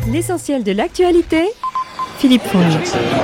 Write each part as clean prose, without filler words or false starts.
L'essentiel de l'actualité, Philippe Fonge.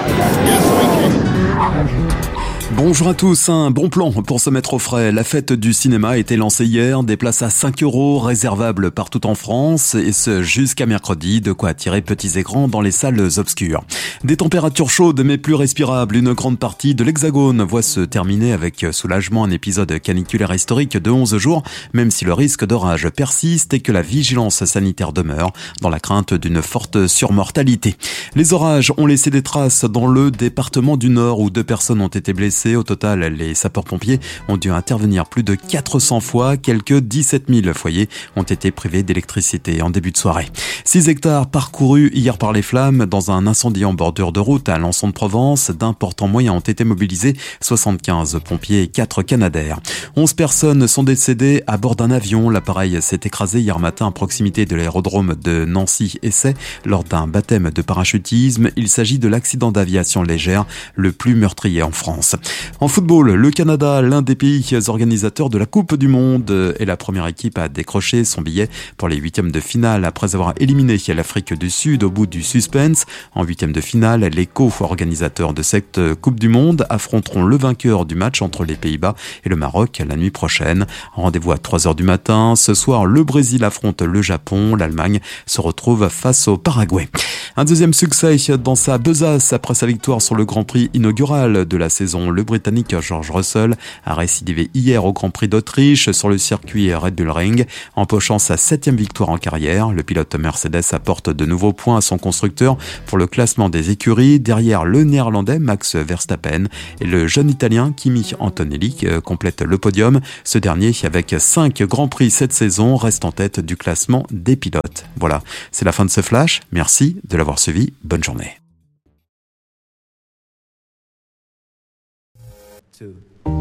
Bonjour à tous, un bon plan pour se mettre au frais. La fête du cinéma a été lancée hier, des places à 5 € réservables partout en France et ce jusqu'à mercredi, de quoi attirer petits et grands dans les salles obscures. Des températures chaudes mais plus respirables, une grande partie de l'Hexagone voit se terminer avec soulagement un épisode caniculaire historique de 11 jours, même si le risque d'orage persiste et que la vigilance sanitaire demeure dans la crainte d'une forte surmortalité. Les orages ont laissé des traces dans le département du Nord où 2 personnes ont été blessées. Au total, les sapeurs-pompiers ont dû intervenir plus de 400 fois. Quelques 17 000 foyers ont été privés d'électricité en début de soirée. 6 hectares parcourus hier par les flammes dans un incendie en bordure de route à Alençon-de-Provence. D'importants moyens ont été mobilisés, 75 pompiers et 4 Canadair. 11 personnes sont décédées à bord d'un avion. L'appareil s'est écrasé hier matin à proximité de l'aérodrome de Nancy-Essay lors d'un baptême de parachutisme. Il s'agit de l'accident d'aviation légère le plus meurtrier en France. En football, le Canada, l'un des pays organisateurs de la Coupe du Monde, est la première équipe à décrocher son billet pour les huitièmes de finale après avoir éliminé l'Afrique du Sud au bout du suspense. En huitièmes de finale, les co-organisateurs de cette Coupe du Monde affronteront le vainqueur du match entre les Pays-Bas et le Maroc la nuit prochaine. Rendez-vous à 3h du matin. Ce soir, le Brésil affronte le Japon. L'Allemagne se retrouve face au Paraguay. Un deuxième succès dans sa besace après sa victoire sur le Grand Prix inaugural de la saison. Le Britannique George Russell a récidivé hier au Grand Prix d'Autriche sur le circuit Red Bull Ring, empochant sa 7e victoire en carrière. Le pilote Mercedes apporte de nouveaux points à son constructeur pour le classement des écuries, derrière le néerlandais Max Verstappen et le jeune italien Kimi Antonelli complète le podium. Ce dernier, avec 5 Grands Prix cette saison, reste en tête du classement des pilotes. Voilà, c'est la fin de ce flash. Merci de l'avoir suivi. Bonne journée. 2